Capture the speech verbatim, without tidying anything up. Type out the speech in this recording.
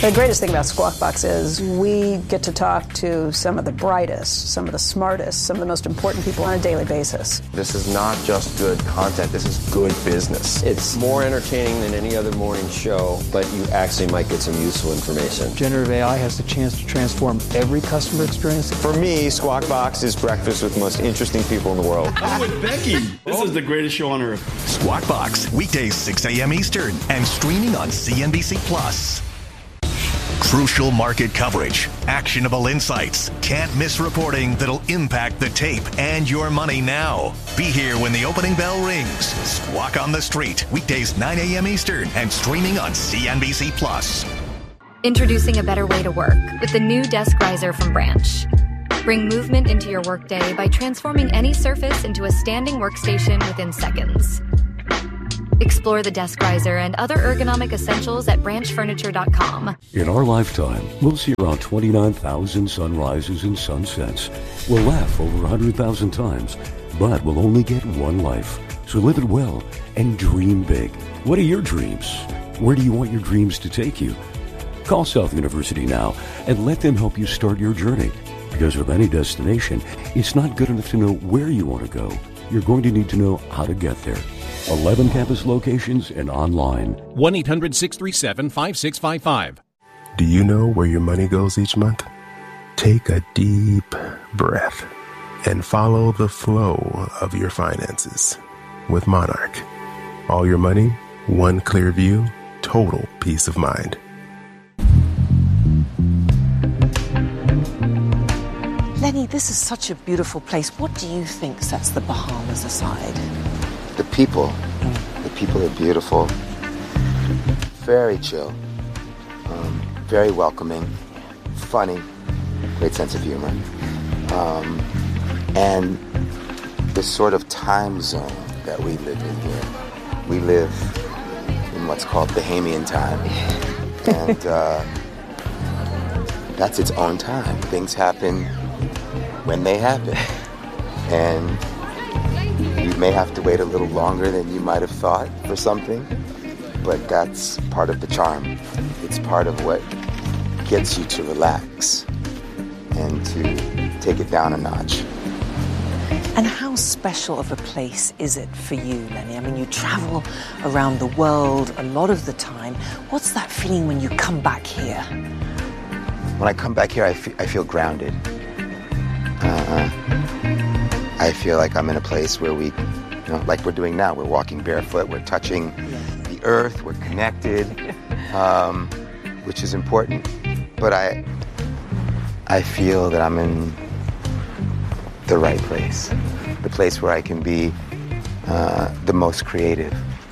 The greatest thing about Squawk Box is we get to talk to some of the brightest, some of the smartest, some of the most important people on a daily basis. This is not just good content, this is good business. It's more entertaining than any other morning show, but you actually might get some useful information. Generative A I has the chance to transform every customer experience. For me, Squawk Box is breakfast with the most interesting people in the world. I'm with Becky. This is the greatest show on earth. Squawk Box, weekdays six a.m. Eastern and streaming on C N B C Plus. Crucial market coverage, actionable insights, can't miss reporting that'll impact the tape and your money now. Be here when the opening bell rings. Squawk on the Street, weekdays nine a.m. Eastern and streaming on C N B C Plus. Introducing a better way to work with the new Desk Riser from Branch. Bring movement into your workday by transforming any surface into a standing workstation within seconds. Explore the Desk Riser and other ergonomic essentials at branch furniture dot com. In our lifetime, we'll see around twenty-nine thousand sunrises and sunsets. We'll laugh over one hundred thousand times, but we'll only get one life. So live it well and dream big. What are your dreams? Where do you want your dreams to take you? Call South University now and let them help you start your journey. Because with any destination, it's not good enough to know where you want to go. You're going to need to know how to get there. eleven campus locations and online. one eight hundred six three seven five six five five. Do you know where your money goes each month? Take a deep breath and follow the flow of your finances with Monarch. All your money, one clear view, total peace of mind. Lenny, this is such a beautiful place. What do you think sets the Bahamas aside? The people. The people are beautiful. Very chill. Um, very welcoming. Funny. Great sense of humor. Um, and the sort of time zone that we live in here. We live in what's called Bahamian time. And uh, that's its own time. Things happen when they happen. And you may have to wait a little longer than you might have thought for something, but that's part of the charm. It's part of what gets you to relax and to take it down a notch. And how special of a place is it for you, Lenny? I mean, you travel around the world a lot of the time. What's that feeling when you come back here? When I come back here, I, fe- I feel grounded. Uh, I feel like I'm in a place where we, you know, like we're doing now, we're walking barefoot, we're touching the earth, we're connected, um, which is important. But I, I feel that I'm in the right place, the place where I can be uh, the most creative,